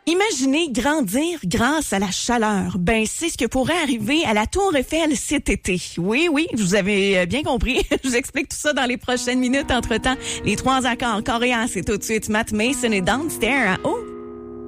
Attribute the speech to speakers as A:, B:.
A: Imaginez grandir grâce à la chaleur. Ben, c'est ce que pourrait arriver à la Tour Eiffel cet été. Oui, vous avez bien compris. Je vous explique tout ça dans les prochaines minutes. Entre-temps, les 3 accords coréens, c'est tout de suite Matt Mason et Downstairs. Oh!